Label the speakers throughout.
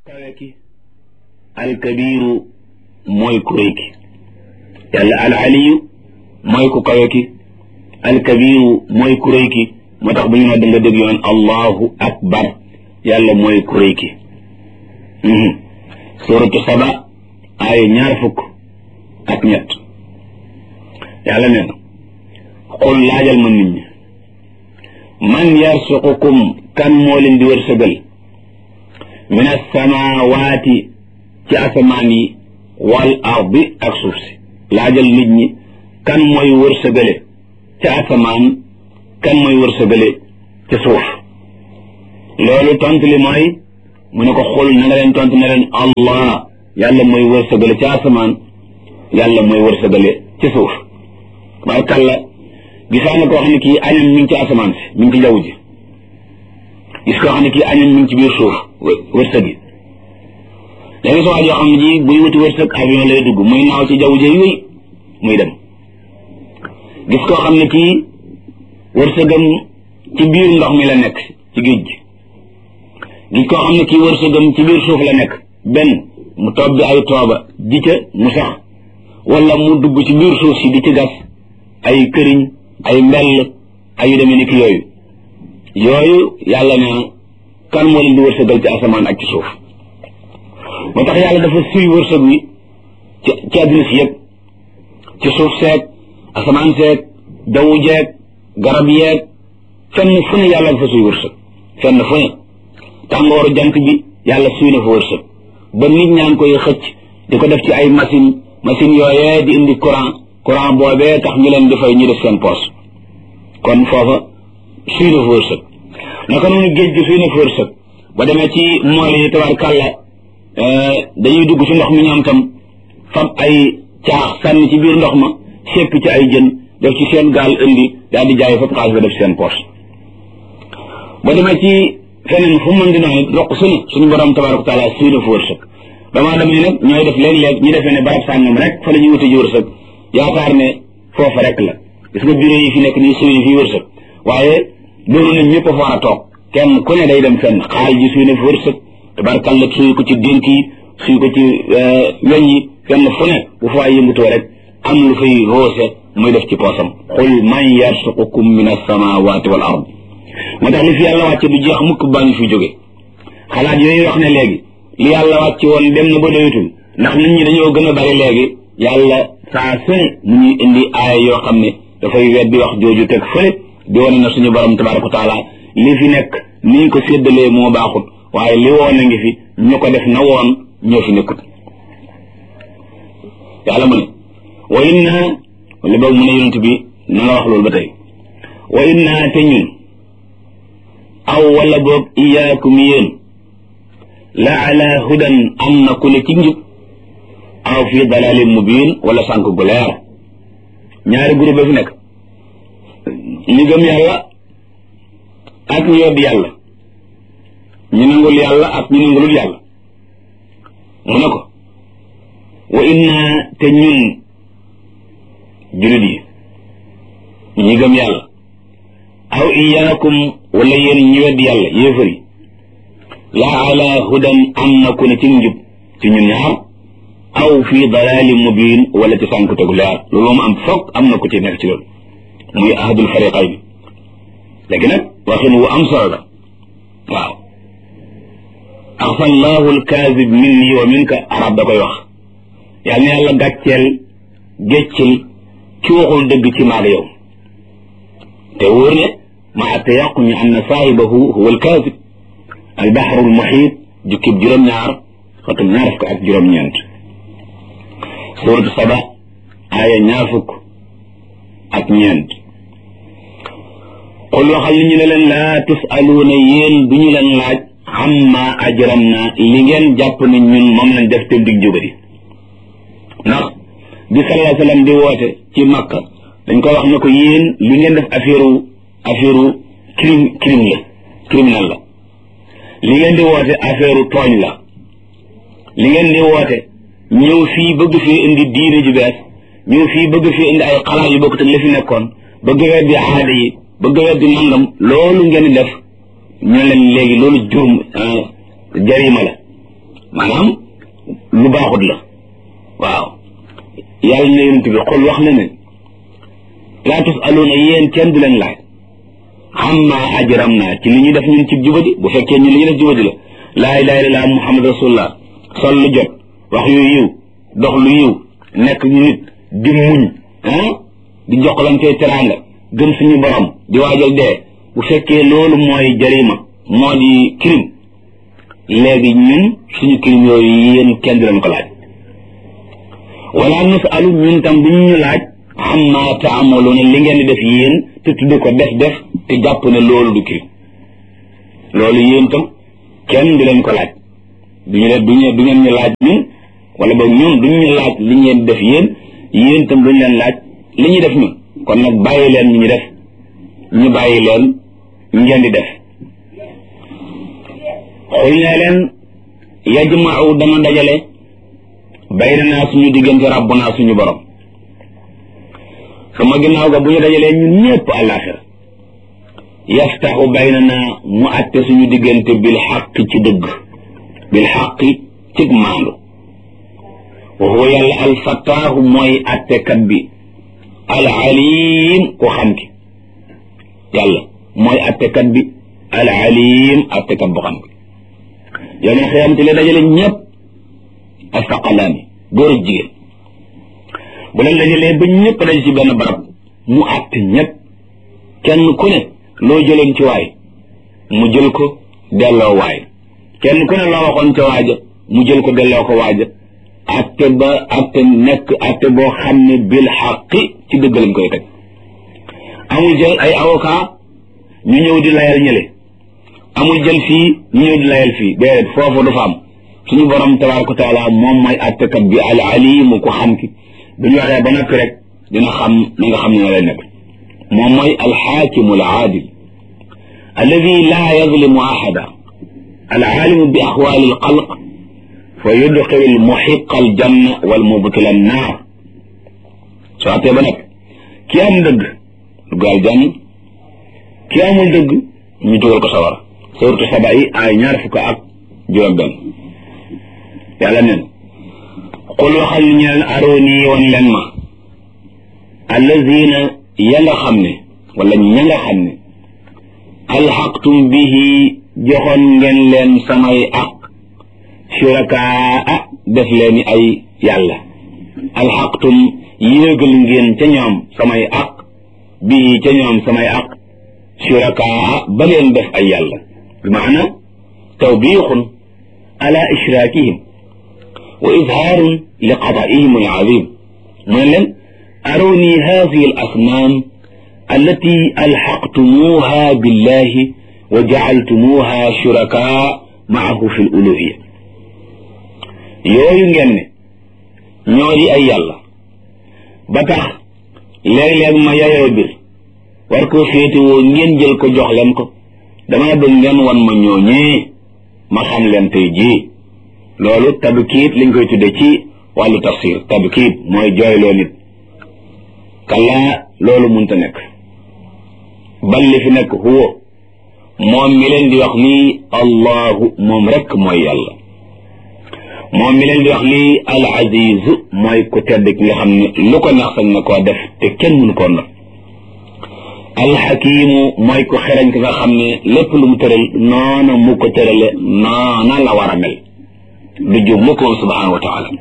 Speaker 1: kawe ki alkabiru mooy ku rëy ki yàlla al aliyu mooy ku kawe ki alkabiru mooy ku rëy ki moo tax bu ñu nodd nga dégg yoon allahu akbar yàlla mooy ku rëy ki suratu saba aaya 20 yàlla nee na xul laajal ma nit ñi man yarsuqukum kan moo leen di wërsëgal min as-samaawaati ci asamaan yi wal ardi ak suuf si laajal nit ñi kan mooy wërsëgale ca asamaan kan mooy wërsëgale ca suuf loolu tontu li mooy mu ne ko xul na nga leen tontu ne leen allah yàlla mooy wërsëgale ca asamaan yàlla mooy wërsëgale ca suuf barkalla gisaa nga koo xam ne kii añam mi ngi ci asamaan si mi ngi ci jaww ji gis koo xam ne kii añam mi ngi ci biir suuf wërsëg yi léegi soo joo xam ne ji buy wuti wërsëg avion lay dugg muy naaw ci jaww ji yooyu muy dem gis koo xam ne kii wërsëgam ci biir ndox mi la nekk ci géej gi gis koo xam ne kii wërsëgam ci biir suuf la nekk benn mu tobbi ay tooba ji ca mu sax wala mu dugg ci biir suuf si di ci gas ay këriñ ay mbell ay yu demee ni ki yooyu yàlla ne kan moo leen di wërsëgal ci asamaan ak ci suuf moo tax yàlla dafa suy wërsëg wi ci àddina si yëpp ci suuf seeg asamaan seeg jaww jeeg garab yeeg fenn fu ne yàlla dafa suy wërsëg fenn fu ne tàngooru jant bi yàlla suy na fa wërsëg ba nit ñaa ngi koy xëcc di ko def ci ay machine yooyee di indi courant boobee tax ñu leen di fay ñu def seen poos kon foofa suy na fa wërsëg naka noonu géej gi suy na fa wërsëg ba demee ci mool yi tabarkàlla dañuy dugg ci ndox mi ñoom tam fab ay caax sànni ci biir ndox ma sépp ci ay jën def ci seen gaal indi daal di jaay fab xaalis ba def seen poos ba demee ci feneen fu mën di noonu roq suñu borom tabaraka taala suy na fa wërsëg damaa demee nag ñooy def léeg-léeg ñu defee ne barab sàngam rek fa la ñuy wuti ji wërsëg yaakaar ne foofa rek la gis nga bureau yi fi nekk nii suy fii wërsëg waaye loolu nag ñëpp a fa war a toog kenn ku ne day dem fenn xaal ji suy na fi wërsëg tabarkalla suy ko ci dénk yi suy ko ci weñ yi fenn fu ne bu fa yëngutoo rek am lu fay roose muy def ci poosam qul man yarsuqukum min as-samawati wal ard moo tax li fi yàlla wàcce du jeex mukk baa ñu fi jóge xalaat yooyu wax ne léegi li yàlla wàcce woon dem na ba doyatul ndax nit ñi dañoo gën a bari léegi yàlla saa su ne mu ñuy indi aaya yoo xam ne dafay weddi wax jooju teg fële di wane na suñu borom tabaraka wa taala li fi nekk ni ñu ko séddalee moo baaxut waaye li woon a ngi fi ñu ko def na woon ñoo fi nekkut yàlla mu ne wa inna wala boobu mu ne yonent bi na nga wax loolu ba tey wa inna te ñun aw wala boog iyaakum yéen la ala hudan am na ku ne ci njub aw fi dalalin mubin wala sànk gu leer ñaari groupe fi nekk ñu gëm yàlla ak ñu yoddi yàlla ñu nangul yàlla ak ñu nangulul yàlla mu ne ko wa inna te ñun julit yi ñi gëm yàlla aw iyaakum wala yéen ñu yoddi yàlla yéefar yi la ala hudan am na ku ne ci njub ci ñun ñaar aw fi dalali mubin wala ci sànk tegu leer loolu moom am foog am na ku ci nekk ci loolu muy ahadul fariqay bi léegi nag waxin wu am solo la waaw axfa allahu alkaazib minni wa minka arab da koy wax yàlla na yàlla gàcceel géccil ci waxul dëgg ci maag yow te wóor ne maa tayaquni anna saahibahu huwa alkaazib albaxru almuxiit jukkib juróom-ñaar xatum 29 suuratu saba aaya 20 qul waxal ni ñu ne leen laa tusaluuna yéen duñu leen laaj amma ajram na li ngeen jàpp ne ñun moom lañ def te dig jógadi ndax bi sallallahu alayhi wa sallam di woote ci Makka dañ ko wax ne ko yéen li ngeen def affaire criminel la li ngeen di woote affaire tooñ la li ngeen di woote ñëw fii bëgg fii indi diine ju bees ñëw fii bëgg fii indi ay xalaat yu bokkut ak li fi nekkoon bëgg weddi aada yi bëgg weddi nangam loolu ngeen di def ñu leen léegi loolu jurum jarima la maanaam lu baaxut la waaw yàlla na yonent bi xol wax na ne laa tusaluuna yéen kenn du leen laaj amma ajram naa ci li ñu def ñun ci jubadi bu fekkee ñun li ñu def jubadi la laa ilaaha illallaah muhammad rasulullah sol lu jot wax yu yiw dox lu yiw nekk ñu nit di muñ di jokkalante teraanga gëm suñu borom di waajal dee bu fekkee loolu mooy jarima moo di crime léegi ñun suñu crime yooyu yéen kenn du leen ko laaj wala nusalu ñun tam duñ ñu laaj amma taamaluuna li ngeen di def yéen te tudde ko def te jàpp ne loolu du crime loolu yéen tam kenn du leen ko laaj du ngeen ñu laaj ñun wala boog ñun duñ ñu laaj li ngeen def yéen tam duñ leen laaj li ñuy def ñun kon nag bàyyi leen ñu def ñu bàyyi leen ngeen di def xul ne leen yajma'u dana dajale baynanaa suñu diggante rabbunaa suñu borom sama ginnaaw ga bu ñu dajalee ñun ñëpp àllaaxira yaftaxu baynanaa mu àtte suñu diggante bil xaq ci dëgg bil xaqi cig maandu wa huwa yàlla alfattaahu mooy àttekat bi al alim ku xam ki yàlla mooy àttekat bi al alim àttekat bu xam ki yow na xëyamte le dajale ñëpp astaqalaani góor ak jigéen bu leen dajalee ba ñëpp daj ci benn barab mu àtte ñëpp kenn ku ne loo jëloon ci waay mu jël ko delloo waay kenn ku ne loo waxoon ca waaja mu jël ko delloo ko waaja àtte ba àtte nekk àtte boo xam ne bil xaqi ci dëgg lañ koy teg amul jël ay avocat ñu ñëw di layal ñële amul jël fii ñu ñëw di layal fii déedéet foofu du fa am suñu borom tabaaraka wa taala moom mooy àttekat bi al alimu ko xam ki bu ñu waxee ba noppi rek dina xam na nga xam ne na lay nekk moom mooy alxaakimu al aadil alladi laa yazlimu ahada al alimu bi axwaali al xalq fa yudxilu al muxiqa al janna wal mubtila an naar soo àttee ba nag ki am dëgg dugg aljanna ki amul dëgg ñu dugal ko sawara suuratu Saba yi ay 20 yàlla neen qul waxal ni ñeen arooni wan leen ma allazina ya nga xam ne wala ña nga xam ne alxaqtum bihi joxoon ngeen leen samay aq shurakaa def leeni ay yàlla alxaqtum yéegal ngeen ca ñoom samay aq bihi ca ñoom samay aq shurakaa ba leen def ay yàlla bi maana tawbiixun ala ishraakihim wa izhaarun li qadaa'ihim al-aziim mu leen arooni haadihi al-asnaam allati alxaqtumuuha billahi wa jacaltumuuha shurakaa maahu fi l-uluhiyya yooyu ngeen ne ñoo di ay yàlla ba tax léeg-léeg ma yayoo bir war koo féetewoo ngeen jël ko jox leen ko dama bëgg ngeen wan ma ñooñee ma xam leen tey jii loolu tabkiit liñ koy tudde ci wàllu tafsir tabkiit mooy jooyloo nit kallaa loolu munta nekk bal li fi nekk huwa moom mi leen di wax lii allahu moom rekk mooy yàlla moom mi leen di wax lii al aziz mooy ku tedd ki nga xam ne lu ko neex sañ na koo def te kenn mënu koo not alxakimu mooy ku xereñ ki nga xam ne lépp lu mu tëral noona mu ko tërale noona la war a mel du jub mu ko subhanahu wa taala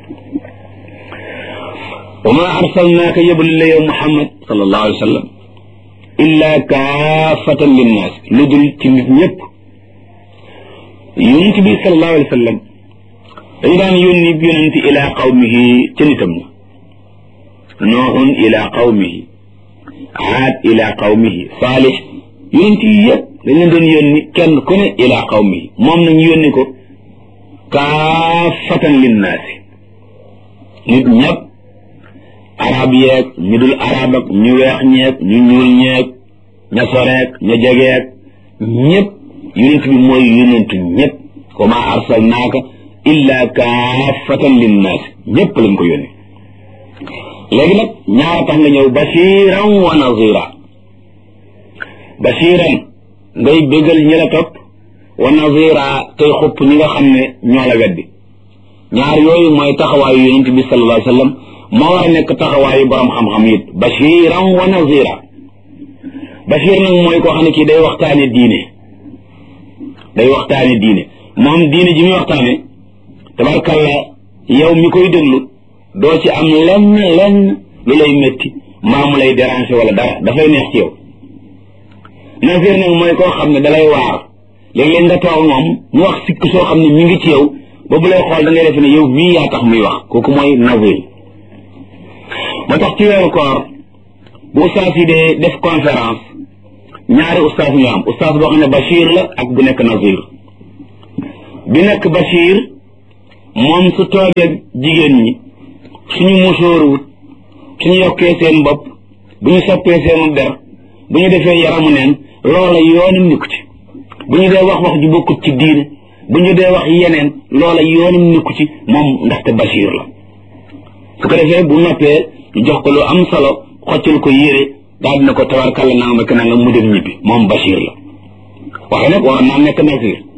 Speaker 1: wa ma arsalnaaka yëbal la yow muhammad sallallahu alayhi wa sallam illa kaafatan linnaas lu dul ci nit ñëpp yonent bi sallallahu alayhi wa sallam dañu daan yónni yonent ila qawmihi ca nitam ña noohun ila qawmihi aad ila qawmihi saalix yonent yi yëpp dañ leen doon yónni kenn ku ne ila qawmihi moom nañ yónni ko kaafatan linnaasi nit ñëpp arab yeeg ñu dul arab ak ñu weex ñeeg ñu ñuul ñeeg ña soreeg ña jegeeg ñëpp yonent bi mooy yonentu ñëpp wa ma arsalnaaka illa kaafatan linnaasi ñëpp lañ ko yónni léegi nag ñaara tax nga ñëw basiran wa nazira basiran ngay bégal ñi la topp wa nazira tey xupp ñi nga xam ne ñoo la weddi ñaar yooyu mooy taxawaayu yonent bi sallallahu alayhi wa sallam moo war a nekk taxawaayu borom xam-xam it bashiran wa nazira bashir nag mooy koo xam ne kii day waxtaane diine moom diine ji muy waxtaane tabarkalla yow mi koy déglu doo ci am lenn lu lay métti maa mu lay déranger wala dara dafay neex ci yow nazir nag mooy koo xam ne dalay waar léeg-léeg nga toog moom mu wax sikk soo xam ne mi ngi ci yow ba bu lay xool da ngay defe ne yow mii yaa tax muy wax kooku mooy nazir moo tax ci weeru koor bu ustaas yi dee def conférence ñaari ustaas ñu am ustaas boo xam ne bashir la ak bu nekk nazir bi nekk bashir moom su toogee jigéen ñi suñu musóoruwut suñu yokkee seen bopp bu ñu soppee seenu der bu ñu defee yaramu neen loola yoonam nikku ci bu ñu dee wax ju bokkut ci diine bu ñu dee wax yeneen loola yoonam nikku ci moom ndaxte bashir la su ko defee bu noppee ñu jox ko lu am solo xoccul ko yére daal dina ko tabarkalla naa ma kenn nga mu dem ñibbi moom bashir la waaye nag war naa nekk nazir